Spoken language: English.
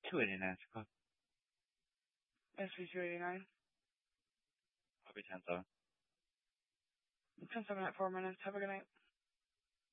289. Code. SV 289. Copy 10-7. 10-7 at 4 minutes. Have a good night.